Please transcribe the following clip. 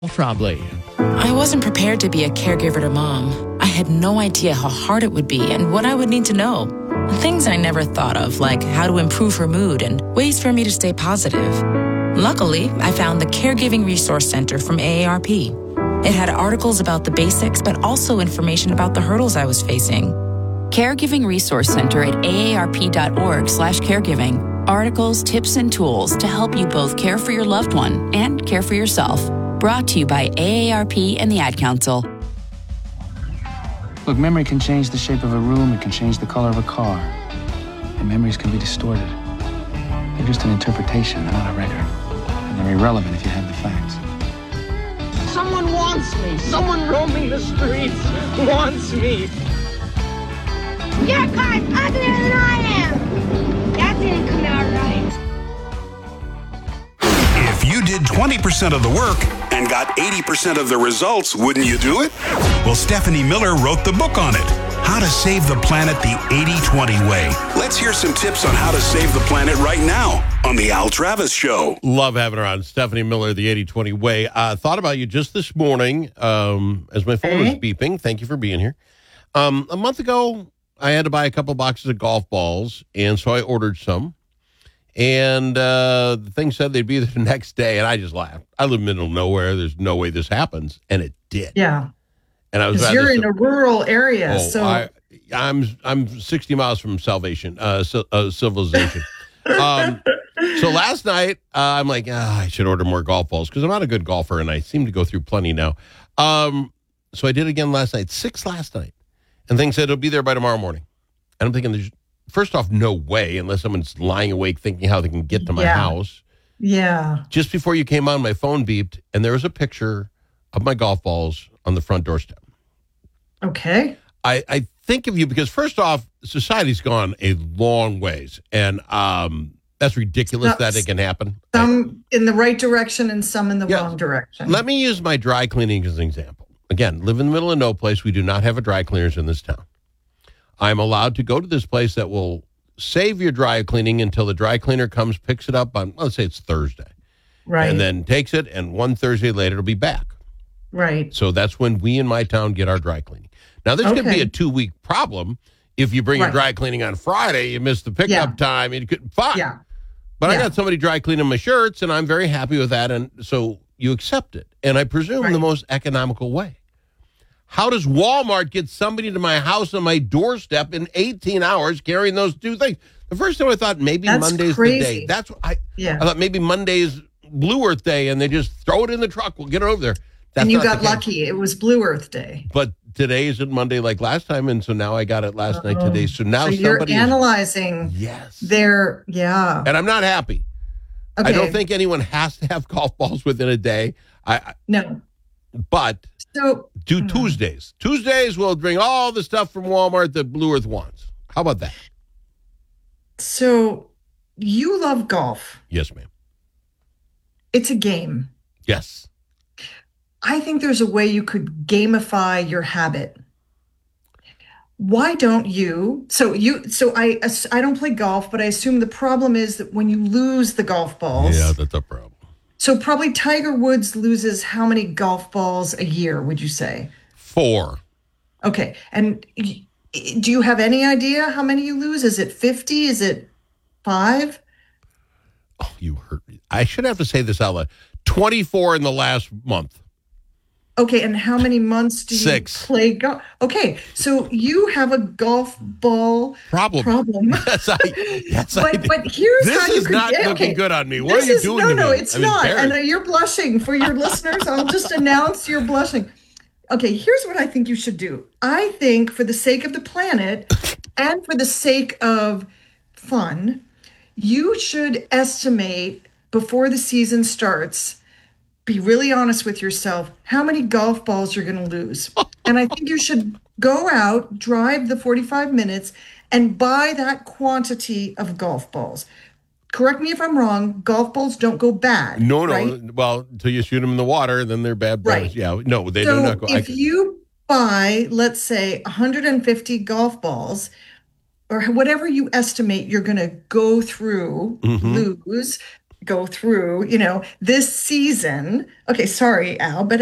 Trombley. I wasn't prepared to be a caregiver to Mom. I had no idea how hard it would be and what I would need to know. Things I never thought of, like how to improve her mood and ways for me to stay positive. Luckily, I found the Caregiving Resource Center from AARP. It had articles about the basics, but also information about the hurdles I was facing. Caregiving Resource Center at aarp.org/caregiving. Articles, tips, and tools to help you both care for your loved one and care for yourself. Brought to you by AARP and the Ad Council. Look, memory can change the shape of a room. It can change the color of a car. And memories can be distorted. They're just an interpretation. They're not a record. And they're irrelevant if you have the facts. Someone wants me. Someone roaming the streets wants me. Your car's uglier than I am. That didn't come out right. If you did 20% of the work and got 80% of the results, wouldn't you do it? Well, Stephanie Miller wrote the book on it. How to Save the Planet the 80-20 Way. Let's hear some tips on how to save the planet right now on The Al Travis Show. Love having her on. Stephanie Miller, the 80-20 Way. Thought about you just this morning as my phone was beeping. Thank you for being here. A month ago, I had to buy a couple boxes of golf balls, and so I ordered some. And the thing said they'd be there the next day, and I just laughed. I live in the middle of nowhere. There's no way this happens, and it did. Yeah. And I was. Because you're in a rural area, so I'm 60 miles from civilization. So last night I'm like, I should order more golf balls because I'm not a good golfer, and I seem to go through plenty now. So I did again last night, 6 last night, and things said it'll be there by tomorrow morning. And I'm thinking, first off, no way, unless someone's lying awake thinking how they can get to my house. Yeah. Just before you came on, my phone beeped, and there was a picture of my golf balls on the front doorstep. Okay. I think of you because, first off, society's gone a long ways, and that's ridiculous that it can happen. Some in the right direction and some in the wrong direction. Let me use my dry cleaning as an example. Again, live in the middle of no place. We do not have a dry cleaners in this town. I'm allowed to go to this place that will save your dry cleaning until the dry cleaner comes, picks it up on, let's say it's Thursday. Right. And then takes it, and one Thursday later, it'll be back. Right. So that's when we in my town get our dry cleaning. Now, this could be a 2-week problem. If you bring your dry cleaning on Friday, you miss the pickup time, and you could, fine. Yeah. But I got somebody dry cleaning my shirts, and I'm very happy with that, and so you accept it. And I presume the most economical way. How does Walmart get somebody to my house on my doorstep in 18 hours carrying those two things? The first time I thought maybe Monday's the day. That's what I thought maybe Monday's Blue Earth Day, and they just throw it in the truck. We'll get it over there. That's and you got lucky. It was Blue Earth Day. But today isn't Monday like last time, and so now I got it last night today. So now you're analyzing their, And I'm not happy. Okay. I don't think anyone has to have golf balls within a day. No. But do Tuesdays. Tuesdays will bring all the stuff from Walmart that Blue Earth wants. How about that? So you love golf. Yes, ma'am. It's a game. Yes. I think there's a way you could gamify your habit. Why don't you? So I don't play golf, but I assume the problem is that when you lose the golf balls. Yeah, that's a problem. So probably Tiger Woods loses how many golf balls a year, would you say? 4. Okay. And do you have any idea how many you lose? Is it 50? Is it 5? Oh, you hurt me. I should have to say this out loud. 24 in the last month. Okay, and how many months do you 6. play golf? Okay, so you have a golf ball problem. Yes, I do. But here's this how you is could not looking good on me. What are you doing to me? No, it's not. And you're blushing. For your listeners, I'll just announce you're blushing. Okay, here's what I think you should do. I think for the sake of the planet and for the sake of fun, you should estimate before the season starts, be really honest with yourself, how many golf balls you're going to lose. And I think you should go out, drive the 45 minutes, and buy that quantity of golf balls. Correct me if I'm wrong, golf balls don't go bad. No. Right? Well, until you shoot them in the water, then they're bad balls. Right. Yeah, no, they do not go. If you buy, let's say, 150 golf balls, or whatever you estimate you're going to go through, lose, go through, this season. Okay, sorry, Al, but